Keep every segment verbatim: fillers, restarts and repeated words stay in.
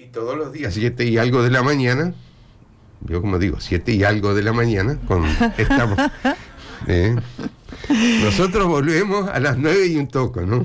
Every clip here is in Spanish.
todos los días, siete y algo de la mañana, yo como digo, siete y algo de la mañana, con, estamos, eh, nosotros volvemos a las nueve y un toco, ¿no?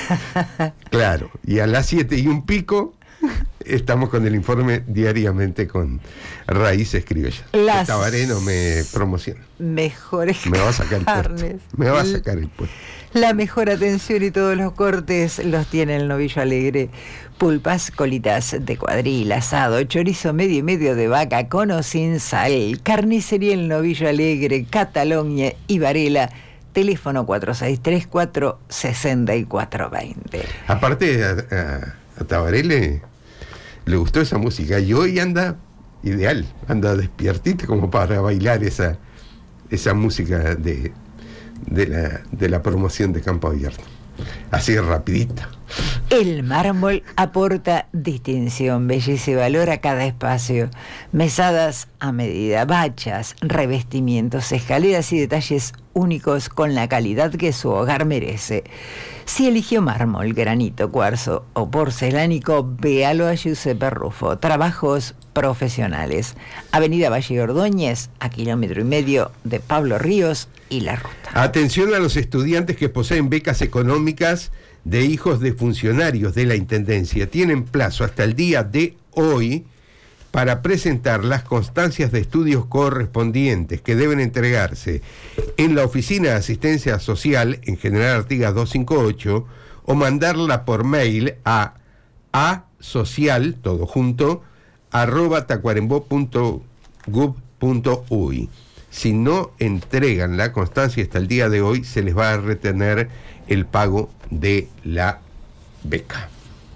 Claro, y a las siete y un pico estamos con el informe diariamente con Raíces Criollas. Las Tabaré no me promociona. Mejores Me va a sacar el carnes. puesto. Me va a sacar el puesto. La mejor atención y todos los cortes los tiene el Novillo Alegre. Pulpas, colitas de cuadril, asado, chorizo medio y medio de vaca con o sin sal, carnicería El Novillo Alegre, Cataluña y Varela. Teléfono cuatro seis tres cuatro, seis cuatro dos cero. Aparte, a, a, a Tabaré le, le gustó esa música y hoy anda ideal, anda despiertita como para bailar esa, esa música de, de, la, de la promoción de Campo Abierto. Así rapidita. El mármol aporta distinción, belleza y valor a cada espacio. Mesadas a medida, bachas, revestimientos, escaleras y detalles únicos con la calidad que su hogar merece. Si eligió mármol, granito, cuarzo o porcelánico, véalo a Giuseppe Rufo. Trabajos profesionales. Avenida Valle Ordóñez, a kilómetro y medio de Pablo Ríos y La Ruta. Atención a los estudiantes que poseen becas económicas de hijos de funcionarios de la Intendencia. Tienen plazo hasta el día de hoy para presentar las constancias de estudios correspondientes que deben entregarse en la Oficina de Asistencia Social, en General Artigas doscientos cincuenta y ocho, o mandarla por mail a asocial, todo junto, arroba tacuarembó punto gov punto uy. Si no entregan la constancia hasta el día de hoy, se les va a retener el pago de la beca.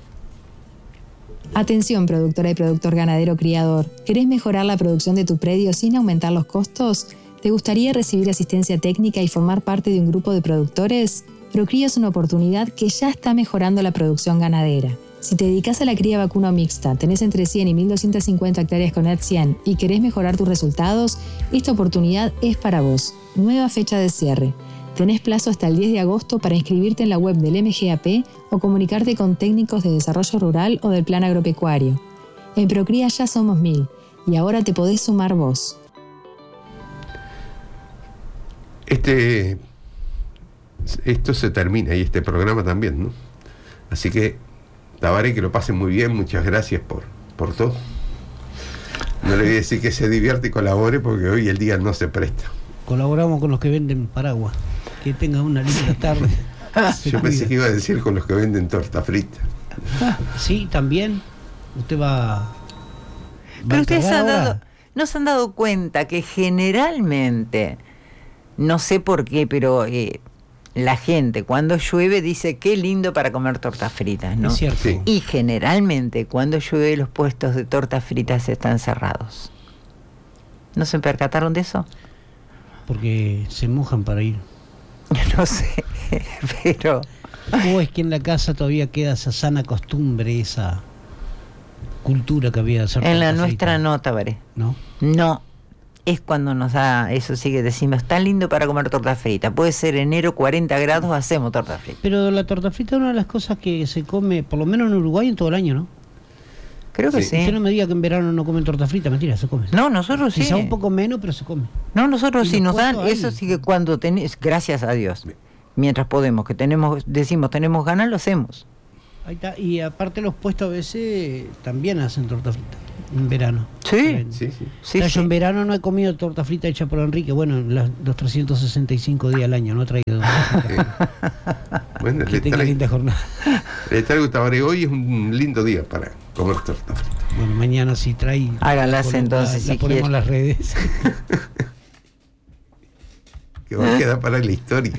Atención, productora y productor ganadero criador. ¿Querés mejorar la producción de tu predio sin aumentar los costos? ¿Te gustaría recibir asistencia técnica y formar parte de un grupo de productores? Procría es una oportunidad que ya está mejorando la producción ganadera. Si te dedicas a la cría vacuno mixta, tenés entre cien y mil doscientas cincuenta hectáreas con E T cien y querés mejorar tus resultados, esta oportunidad es para vos. Nueva fecha de cierre. Tenés plazo hasta el diez de agosto para inscribirte en la web del M G A P o comunicarte con técnicos de desarrollo rural o del plan agropecuario. En Procría ya somos mil y ahora te podés sumar vos. Este, esto se termina y este programa también, ¿no? Así que, Tabaré, que lo pasen muy bien, muchas gracias por, por todo. No le voy a decir que se divierte y colabore porque hoy el día no se presta. Colaboramos con los que venden paraguas. Que tengan una linda tarde. Yo pensé que iba a decir con los que venden torta frita. Ah, sí, también. Usted va. va Pero ustedes han ahora. dado, no se han dado cuenta que generalmente, no sé por qué, pero eh, la gente cuando llueve dice qué lindo para comer tortas fritas, ¿no? Es cierto. Sí. Y generalmente cuando llueve los puestos de tortas fritas están cerrados. ¿No se percataron de eso? Porque se mojan para ir. No sé, pero... O es que en la casa todavía queda esa sana costumbre, esa cultura que había de hacer En la torta nuestra frita. no, Tabaré. ¿No? No, es cuando nos da, eso sí que decimos, está lindo para comer torta frita. Puede ser enero, cuarenta grados, hacemos torta frita. Pero la torta frita es una de las cosas que se come, por lo menos en Uruguay, en todo el año, ¿no? Creo que Sí. sí. Usted no me diga que en verano no comen torta frita, mentira, se come. No, nosotros sí. Quizá un poco menos, pero se come. No, nosotros Y sí los nos dan, puestos ahí. eso sí que cuando tenés, gracias a Dios, mientras podemos, que tenemos, decimos tenemos ganas, lo hacemos. Ahí está. Y aparte los puestos a veces también hacen torta frita, en verano. Sí. Sí, sí. Sí, Yo sí. en verano no he comido torta frita hecha por Enrique, bueno, las- los trescientos sesenta y cinco días al año, no he traído. Eh, bueno, Que le tenga traigo, linda jornada. le traigo Tabaré. Hoy es un lindo día para comer torta frita. Bueno, mañana si trae. Háganlas la ponemos- entonces, la, si la ponemos en las redes. Que va a quedar para la historia.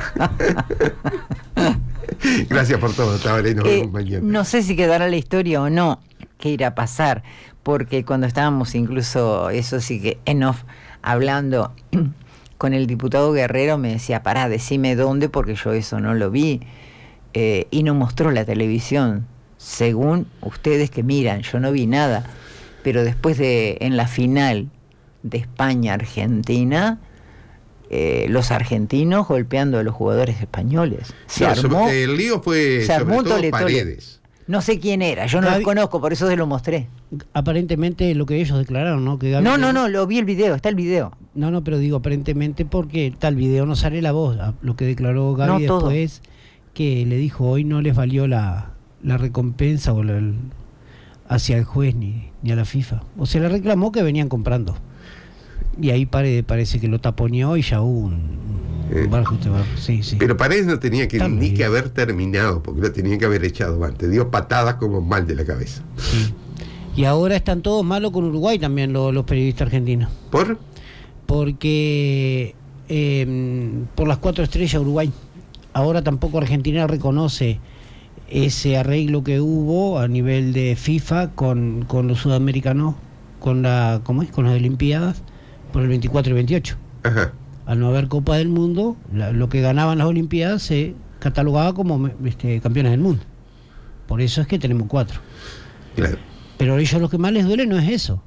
Gracias por todo, Tabaré. Nos Eh, vemos mañana. no sé si quedará la historia o no, qué irá a pasar, porque cuando estábamos incluso, eso sí que en off, hablando con el diputado Guerrero, me decía, pará, decime dónde, porque yo eso no lo vi, eh, y no mostró la televisión, según ustedes que miran, yo no vi nada, pero después de, en la final de España-Argentina, eh, los argentinos golpeando a los jugadores españoles. Se No, sobre- armó, el lío fue se armó sobre un todo tole, tole. Paredes. No sé quién era, yo no Gaby, los conozco, por eso se lo mostré. Aparentemente lo que ellos declararon, ¿no? Que Gaby no, no, no, lo vi el video, está el video. No, no, pero digo aparentemente porque tal video no sale la voz. Lo que declaró Gaby no todo. después, que le dijo hoy no les valió la, la recompensa o la, el, hacia el juez ni, ni a la FIFA. O sea, le reclamó que venían comprando. Y ahí pare, parece que lo taponeó y ya hubo un, eh, un barco, este barco. Sí, sí. Pero Paredes no tenía que También. ni que haber terminado, porque lo tenía que haber echado antes. Dio patadas como mal de la cabeza. Sí. Y ahora están todos malos con Uruguay también los, los periodistas argentinos. ¿Por? Porque eh, por las cuatro estrellas Uruguay. Ahora tampoco Argentina reconoce ese arreglo que hubo a nivel de FIFA con, con los sudamericanos, con la, ¿cómo es? Con las Olimpiadas por el veinticuatro y veintiocho. Ajá. Al no haber Copa del Mundo, la, lo que ganaban las Olimpiadas se catalogaba como este, campeones del mundo. Por eso es que tenemos cuatro. Claro. Pero a ellos lo que más les duele no es eso.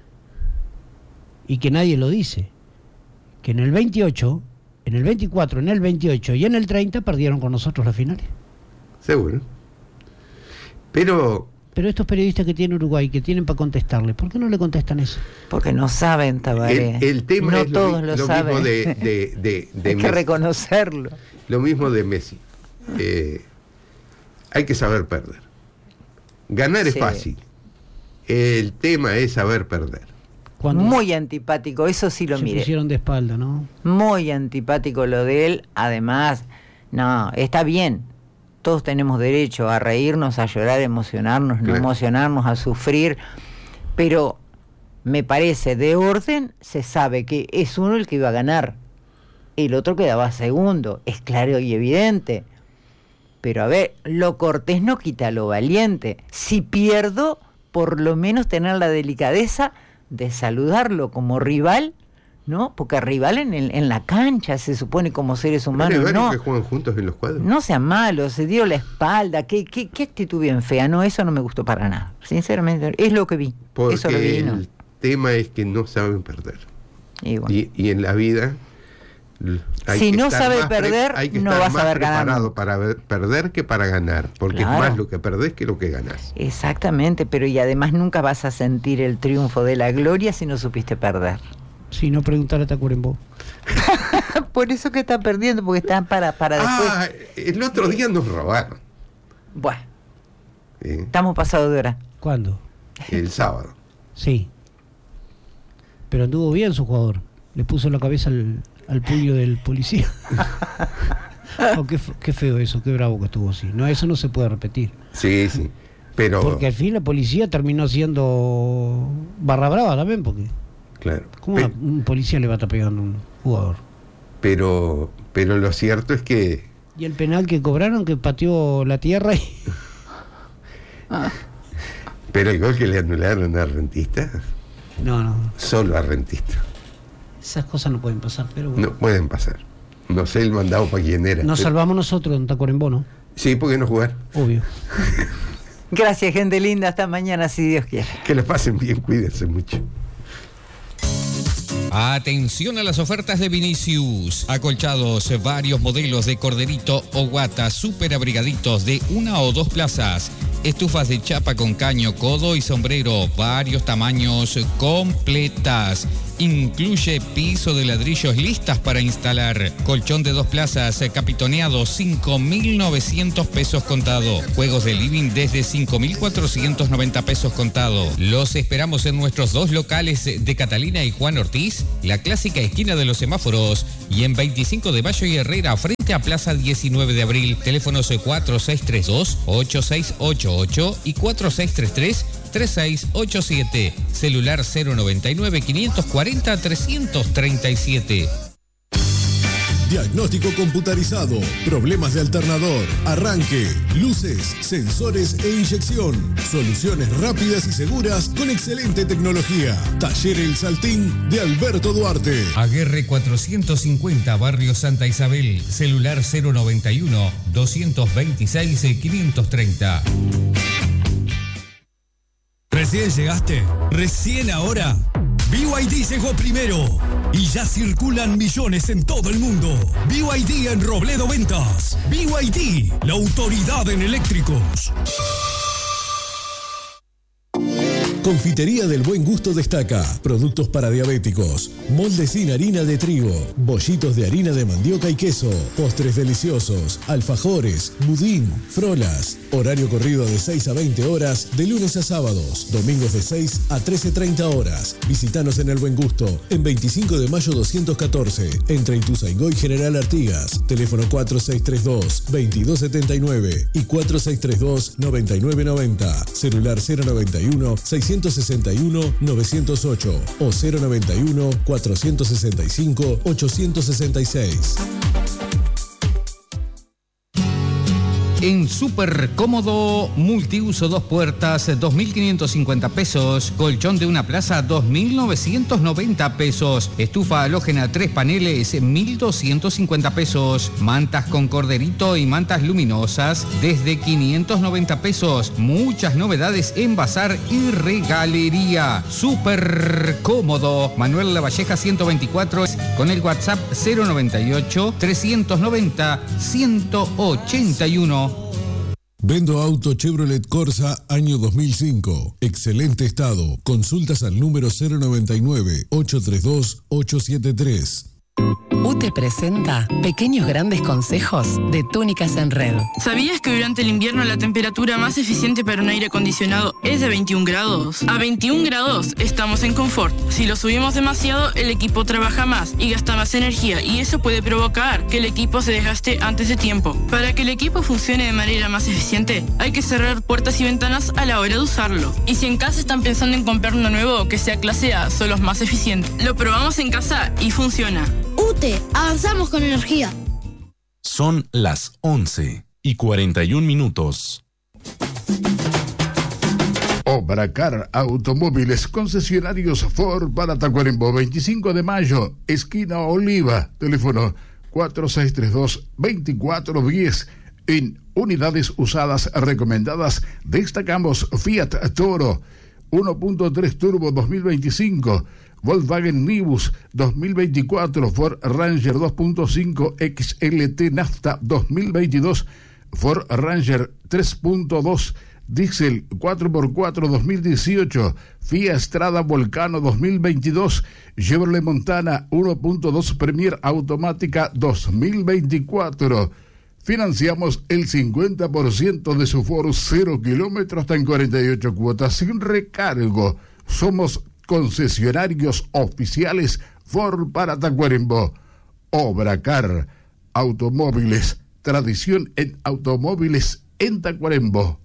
Y que nadie lo dice. Que en el veintiocho, en el veinticuatro, en el veintiocho y en el treinta perdieron con nosotros las finales. Seguro. Pero... Pero estos periodistas que tiene Uruguay, que tienen para contestarle, ¿por qué no le contestan eso? Porque no saben, Tabaré. El, el tema no es todos lo, lo, lo saben. mismo de, de, de, de Hay Messi. que reconocerlo. Lo mismo de Messi. Eh, hay que saber perder. Ganar es Sí. fácil. El tema es saber perder. Cuando Muy antipático, eso sí lo se miré. pusieron de espalda, ¿no? Muy antipático lo de él. Además, no, está bien. Todos tenemos derecho a reírnos, a llorar, a emocionarnos, no Claro. emocionarnos, a sufrir. Pero me parece, de orden, se sabe que es uno el que iba a ganar. El otro quedaba segundo. Es claro y evidente. Pero a ver, lo cortés no quita lo valiente. Si pierdo, por lo menos tener la delicadeza de saludarlo como rival, ¿no? Porque rival en, el, en la cancha, se supone, como seres humanos, Hay varios no. que juegan juntos en los cuadros. No sea malo, se dio la espalda, qué, qué, qué actitud bien fea, no, eso no me gustó para nada, sinceramente, es lo que vi, Porque eso lo vi, ¿no? el tema es que no saben perder. Y bueno. Y, y en la vida... hay Si que no estar sabe más pre- perder, hay que no estar vas a más ver ganar preparado nunca. para ver- perder que para ganar, porque Claro. es más lo que perdés que lo que ganás. Exactamente, pero y además nunca vas a sentir el triunfo de la gloria si no supiste perder. Si no, preguntarle a Tacuarembó. Por eso que está perdiendo, porque están para, para después. Ah, el otro día nos robaron. Bueno, ¿eh? estamos pasados de hora. ¿Cuándo? El sábado. Sí. Pero anduvo bien su jugador. Le puso la cabeza al, al puño del policía. Oh, qué, fe- qué feo eso, qué bravo que estuvo así. No, eso no se puede repetir. Sí, sí. Pero, Porque al fin la policía terminó siendo barra brava también, porque claro. ¿cómo Pe- una- un policía le va a estar pegando a un jugador? pero, pero lo cierto es que Y el penal que cobraron, que pateó la tierra y... pero el gol que le anularon a Rentista, No, no, solo a Rentista. esas cosas no pueden pasar, pero bueno. No pueden pasar. No sé el mandado para quién era. Nos Pero- salvamos nosotros en Tacuarembó, ¿no? Sí, ¿por qué no jugar? Obvio. Gracias, gente linda, hasta mañana si Dios quiere. Que la pasen bien, cuídense mucho. Atención a las ofertas de Vinicius. Acolchados, varios modelos de corderito o guata, super abrigaditos de una o dos plazas. Estufas de chapa con caño, codo y sombrero, varios tamaños, completas. Incluye piso de ladrillos listas para instalar. Colchón de dos plazas, capitoneado, cinco mil novecientos pesos contado. Juegos de living desde cinco mil cuatrocientos noventa pesos contado. Los esperamos en nuestros dos locales de Catalina y Juan Ortiz, la clásica esquina de los semáforos, y en veinticinco de Mayo y Herrera, frente a Plaza diecinueve de abril. Teléfonos cuatro seis tres dos, ocho seis ocho ocho y cuatro seis tres tres, tres seis ocho siete. Celular cero noventa y nueve, quinientos cuarenta, trescientos treinta y siete. Diagnóstico computarizado, problemas de alternador, arranque, luces, sensores e inyección. Soluciones rápidas y seguras con excelente tecnología. Taller El Saltín de Alberto Duarte. Aguerre cuatrocientos cincuenta, Barrio Santa Isabel. Celular cero noventa y uno, doscientos veintiséis, quinientos treinta. ¿Recién llegaste? ¿Recién ahora? B Y D llegó primero y ya circulan millones en todo el mundo. B Y D en Robledo Ventas. B Y D, la autoridad en eléctricos. Confitería del Buen Gusto destaca productos para diabéticos, moldes sin harina de trigo, bollitos de harina de mandioca y queso, postres deliciosos, alfajores, budín, frolas. Horario corrido de seis a veinte horas, de lunes a sábados, domingos de seis a trece treinta horas. Visítanos en El Buen Gusto, en veinticinco de mayo doscientos catorce, entre Ituzaingó y General Artigas. Teléfono cuatro seis tres dos, veintidós setenta y nueve y cuatro seis tres dos, noventa y nueve noventa. Celular cero noventa y uno, seiscientos sesenta y uno, novecientos ocho o cero noventa y uno, cuatrocientos sesenta y cinco, ochocientos sesenta y seis. En Súper Cómodo, multiuso dos puertas, dos mil quinientos cincuenta pesos. Colchón de una plaza, dos mil novecientos noventa pesos. Estufa halógena, tres paneles, mil doscientos cincuenta pesos. Mantas con corderito y mantas luminosas, desde quinientos noventa pesos. Muchas novedades en bazar y regalería. Súper Cómodo. Manuel Lavalleja ciento veinticuatro, con el WhatsApp cero noventa y ocho, trescientos noventa, ciento ochenta y uno. Vendo auto Chevrolet Corsa año dos mil cinco. Excelente estado. Consultas al número cero noventa y nueve, ochocientos treinta y dos, ochocientos setenta y tres. U T E presenta Pequeños Grandes Consejos de Túnicas en Red. ¿Sabías que durante el invierno la temperatura más eficiente para un aire acondicionado es de veintiún grados? A veintiún grados estamos en confort. Si lo subimos demasiado, el equipo trabaja más y gasta más energía, y eso puede provocar que el equipo se desgaste antes de tiempo. Para que el equipo funcione de manera más eficiente, hay que cerrar puertas y ventanas a la hora de usarlo. Y si en casa están pensando en comprar uno nuevo que sea clase A, son los más eficientes. Lo probamos en casa y funciona. U T E, avanzamos con energía. Son las once y cuarenta y un minutos. Obracar Automóviles, concesionarios Ford para Tacuarembó, veinticinco de mayo, esquina Oliva, teléfono cuatro seis tres dos, veinticuatro diez. En unidades usadas recomendadas destacamos Fiat Toro uno punto tres Turbo dos mil veinticinco, Volkswagen Nibus dos mil veinticuatro, Ford Ranger dos punto cinco X L T Nafta dos mil veintidós, Ford Ranger tres punto dos Diesel cuatro por cuatro dos mil dieciocho, Fiat Strada Volcano dos mil veintidós, Chevrolet Montana uno punto dos Premier Automática dos mil veinticuatro. Financiamos el cincuenta por ciento de su Ford cero kilómetros hasta en cuarenta y ocho cuotas sin recargo. Somos concesionarios oficiales Ford para Tacuarembó. Obracar Automóviles, tradición en automóviles en Tacuarembó.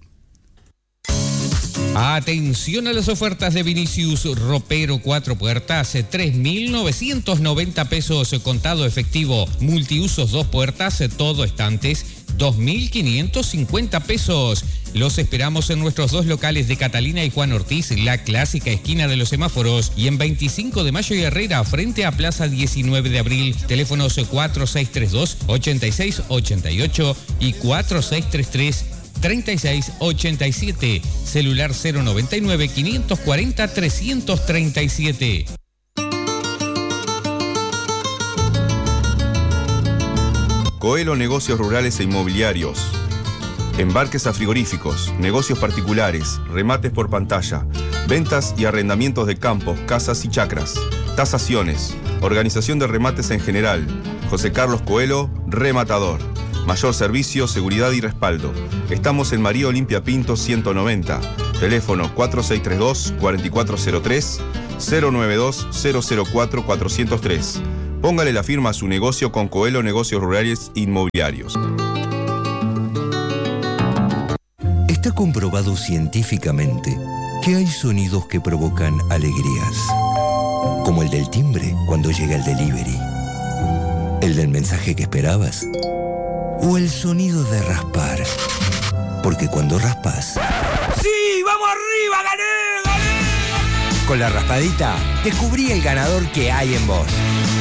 Atención a las ofertas de Vinicius. Ropero cuatro puertas, tres mil novecientos noventa pesos contado efectivo. Multiusos dos puertas, todo estantes, dos mil quinientos cincuenta pesos. Los esperamos en nuestros dos locales de Catalina y Juan Ortiz, la clásica esquina de los semáforos, y en veinticinco de mayo y Herrera, frente a Plaza diecinueve de abril. Teléfonos cuatro seis tres dos, ochenta y seis ochenta y ocho y cuatro seis tres tres, treinta y seis ochenta y siete. Celular cero noventa y nueve, quinientos cuarenta, trescientos treinta y siete. Coelho Negocios Rurales e Inmobiliarios. Embarques a frigoríficos, negocios particulares, remates por pantalla, ventas y arrendamientos de campos, casas y chacras, tasaciones, organización de remates en general. José Carlos Coelho, rematador. Mayor servicio, seguridad y respaldo. Estamos en María Olimpia Pinto ciento noventa. Teléfono cuatro seis tres dos, cuatro cuatro cero tres, cero nueve dos, cero cero cuatro, cuatro cero tres. Póngale la firma a su negocio con Coelho Negocios Rurales Inmobiliarios. Está comprobado científicamente que hay sonidos que provocan alegrías, como el del timbre cuando llega el delivery, el del mensaje que esperabas, o el sonido de raspar, porque cuando raspas... ¡Sí! ¡Vamos arriba! ¡Gané! ¡Gané! Con la raspadita, descubrí el ganador que hay en vos.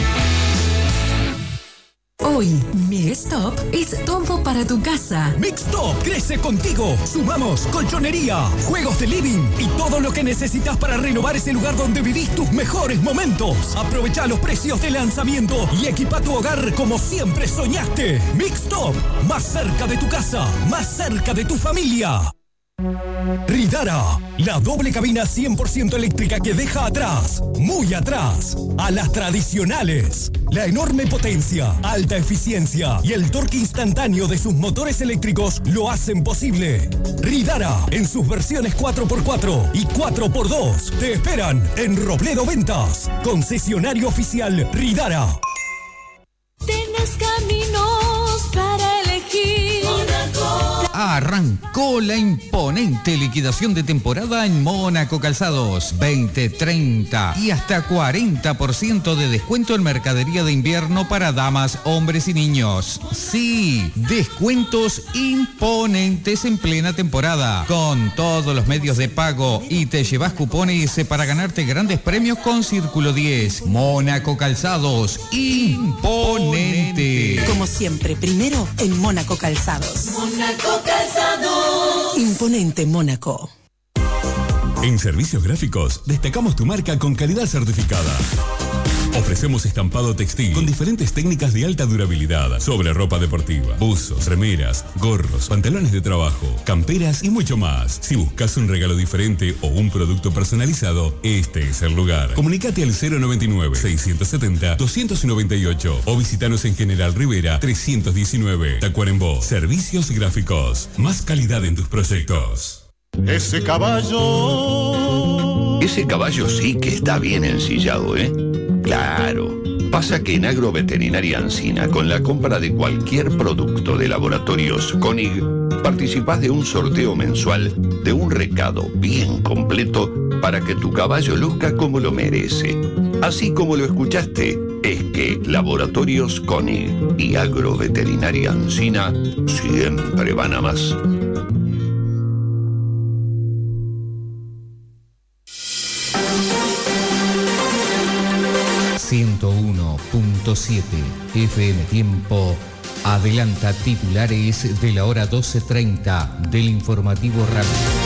Hoy, Mixtop es todo para tu casa. Mixtop crece contigo. Sumamos colchonería, juegos de living y todo lo que necesitas para renovar ese lugar donde vivís tus mejores momentos. Aprovecha los precios de lanzamiento y equipa tu hogar como siempre soñaste. Mixtop, más cerca de tu casa, más cerca de tu familia. Ridara, la doble cabina cien por ciento eléctrica que deja atrás, muy atrás, a las tradicionales. La enorme potencia, alta eficiencia y el torque instantáneo de sus motores eléctricos lo hacen posible. Ridara, en sus versiones cuatro por cuatro y cuatro por dos, te esperan en Robledo Ventas, concesionario oficial Ridara. Tienes caminos para elegir. Mónaco. Arrancó la imponente liquidación de temporada en Mónaco Calzados. veinte, treinta y hasta cuarenta por ciento de descuento en mercadería de invierno para damas, hombres y niños. Sí, descuentos imponentes en plena temporada. Con todos los medios de pago y te llevas cupones para ganarte grandes premios con Círculo diez. Mónaco Calzados, imponente. Como siempre, primero en Mónaco Calzados. Mónaco Calzados. Imponente Mónaco. En Servicios Gráficos destacamos tu marca con calidad certificada. Ofrecemos estampado textil con diferentes técnicas de alta durabilidad sobre ropa deportiva, buzos, remeras, gorros, pantalones de trabajo, camperas y mucho más. Si buscas un regalo diferente o un producto personalizado, este es el lugar. Comunicate al cero noventa y nueve, seiscientos setenta, doscientos noventa y ocho o visitanos en General Rivera trescientos diecinueve. Tacuarembó. Servicios Gráficos. Más calidad en tus proyectos. Ese caballo. Ese caballo sí que está bien ensillado, ¿eh? Claro. Pasa que en Agroveterinaria Ancina, con la compra de cualquier producto de Laboratorios Koenig, participás de un sorteo mensual de un recado bien completo para que tu caballo luzca como lo merece. Así como lo escuchaste, es que Laboratorios Koenig y Agroveterinaria Ancina siempre van a más. ciento uno punto siete F M Tiempo adelanta titulares de la hora doce treinta del informativo radio.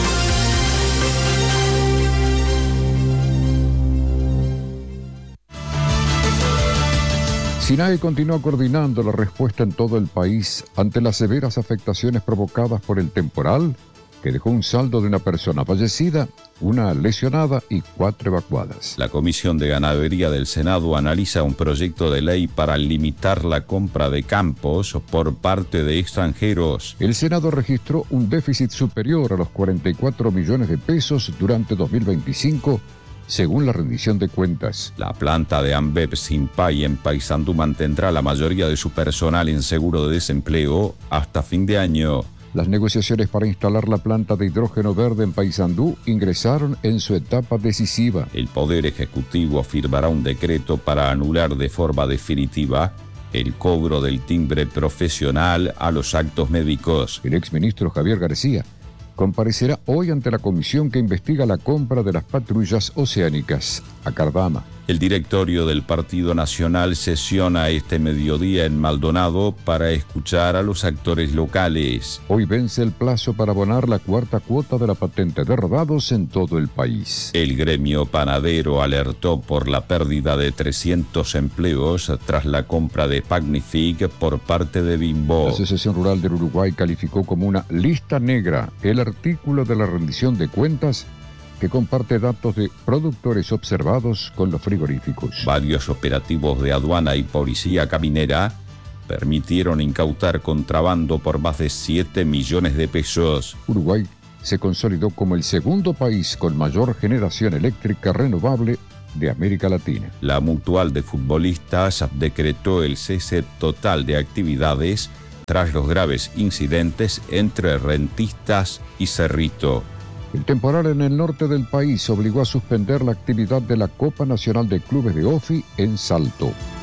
SINAE continúa coordinando la respuesta en todo el país ante las severas afectaciones provocadas por el temporal, que dejó un saldo de una persona fallecida, una lesionada y cuatro evacuadas. La Comisión de Ganadería del Senado analiza un proyecto de ley para limitar la compra de campos por parte de extranjeros. El Senado registró un déficit superior a los cuarenta y cuatro millones de pesos durante dos mil veinticinco, según la rendición de cuentas. La planta de Ambev Simpay en Paysandú mantendrá la mayoría de su personal en seguro de desempleo hasta fin de año. Las negociaciones para instalar la planta de hidrógeno verde en Paysandú ingresaron en su etapa decisiva. El Poder Ejecutivo firmará un decreto para anular de forma definitiva el cobro del timbre profesional a los actos médicos. El exministro Javier García comparecerá hoy ante la comisión que investiga la compra de las patrullas oceánicas a Cardama. El directorio del Partido Nacional sesiona este mediodía en Maldonado para escuchar a los actores locales. Hoy vence el plazo para abonar la cuarta cuota de la patente de rodados en todo el país. El gremio panadero alertó por la pérdida de trescientos empleos tras la compra de Pagnific por parte de Bimbo. La Asociación Rural del Uruguay calificó como una lista negra el artículo de la rendición de cuentas que comparte datos de productores observados con los frigoríficos. Varios operativos de aduana y policía caminera permitieron incautar contrabando por más de siete millones de pesos. Uruguay se consolidó como el segundo país con mayor generación eléctrica renovable de América Latina. La Mutual de Futbolistas decretó el cese total de actividades tras los graves incidentes entre Rentistas y Cerrito. El temporal en el norte del país obligó a suspender la actividad de la Copa Nacional de Clubes de Ofi en Salto.